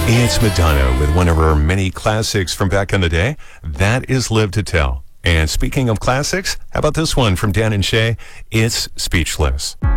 It's Madonna with one of her many classics from back in the day. That is Live to Tell. And speaking of classics, how about this one from Dan and Shay? It's Speechless.